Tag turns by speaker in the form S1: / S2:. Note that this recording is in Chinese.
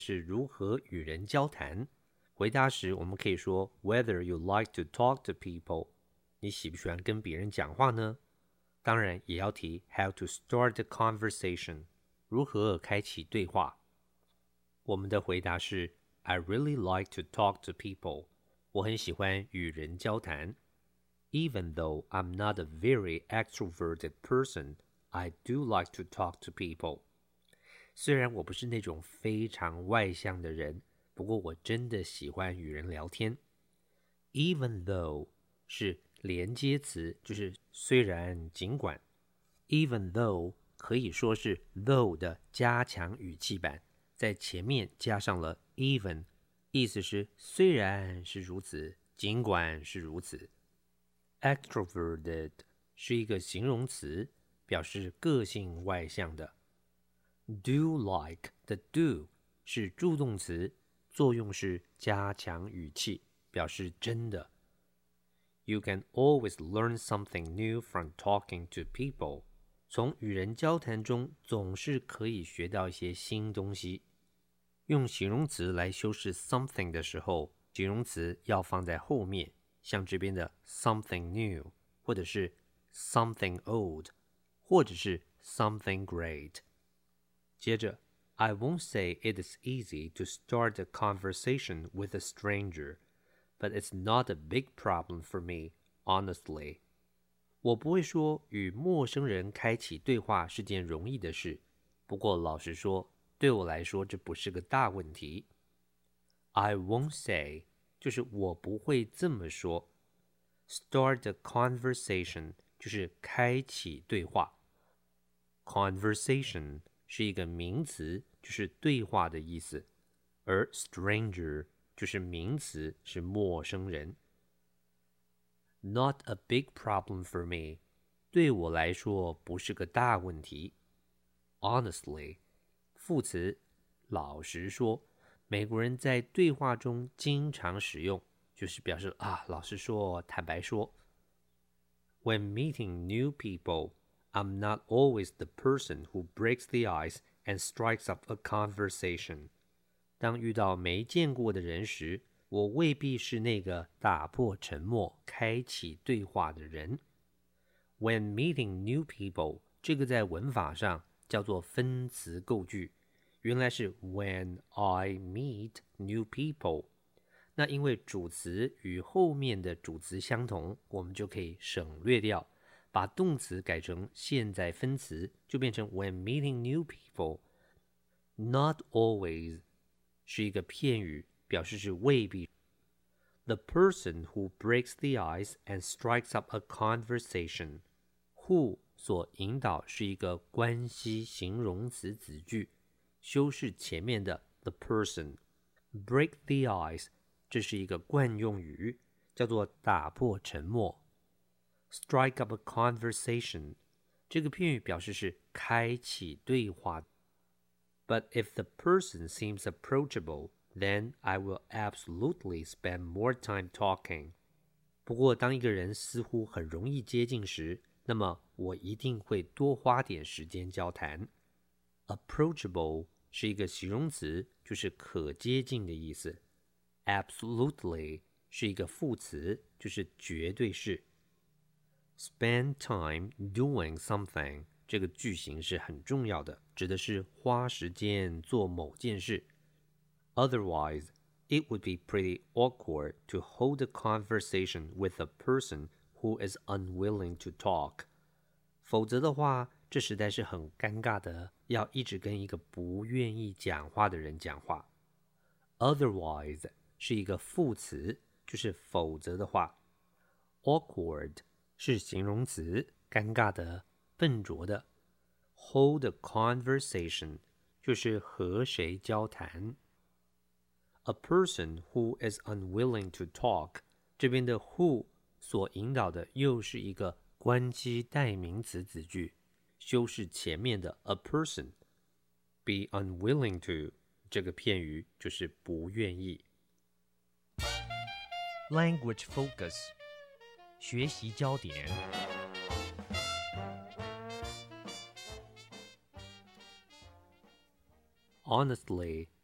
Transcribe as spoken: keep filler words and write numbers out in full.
S1: 是如何与人交谈。回答时我们可以说 Whether you like to talk to people， 你喜不喜欢跟别人讲话呢？当然也要提 How to start the conversation， 如何开启对话。我们的回答是 I really like to talk to people， 我很喜欢与人交谈。Even though I'm not a very extroverted person, I do like to talk to people。 虽然我不是那种非常外向的人，不过我真的喜欢与人聊天。Even though 是连接词，就是虽然尽管。Even though 可以说是 though 的加强语气版，在前面加上了 even， 意思是虽然是如此，尽管是如此。Extroverted 是一个形容词，表示个性外向的。Do like 的 do 是助动词，作用是加强语气，表示真的。You can always learn something new from talking to people。 从与人交谈中总是可以学到一些新东西。用形容词来修饰 something 的时候，形容词要放在后面，像这边的 something new， 或者是 something old， 或者是 something great。 接着 I won't say it is easy to start a conversation with a stranger, but it's not a big problem for me, honestly。 我不会说与陌生人开启对话是件容易的事，不过老实说，对我来说这不是个大问题。 I won't say 就是我不会这么说， Start a conversation 就是开启对话。 Conversation 是一个名词，就是对话的意思，而 stranger 就是名词，是陌生人。Not a big problem for me， 对我来说不是个大问题。 Honestly， 副词，老实说，美国人在对话中经常使用，就是表示啊，老实说，坦白说。When meeting new people, I'm not always the person who breaks the ice and strikes up a conversation。 当遇到没见过的人时，我未必是那个打破沉默、开启对话的人。When meeting new people， 这个在文法上叫做分词构句，原来是 when I meet new people。 那因为主词与后面的主词相同，我们就可以省略掉，把动词改成现在分词，就变成 when meeting new people。 Not always 是一个片语，表示是未必。 The person who breaks the ice and strikes up a conversation。 Who 所引导是一个关系形容词子句，修饰前面的 the person。 Break the ice 这是一个惯用语，叫做打破沉默。 Strike up a conversation 这个片语表示是开启对话。 But if the person seems approachable, then I will absolutely spend more time talking。 不过当一个人似乎很容易接近时，那么我一定会多花点时间交谈。 Approachable 是一个形容词，就是可接近的意思。 Absolutely 是一个副词，就是绝对是。 Spend time doing something 这个句型是很重要的，指的是花时间做某件事。 Otherwise, it would be pretty awkward to hold a conversation with a person who is unwilling to talk。 否则的话，这实在是很尴尬的，要一直跟一个不愿意讲话的人讲话。 Otherwise 是一个副词，就是否则的话。 Awkward 是形容词，尴尬的、笨拙的。 Hold a conversation 就是和谁交谈。 A person who is unwilling to talk， 这边的 who 所引导的又是一个关系代名词子句，修饰前面的 a person。 Be unwilling to 这个片语就是不愿意。
S2: Language focus， 学习焦点。
S1: Honestly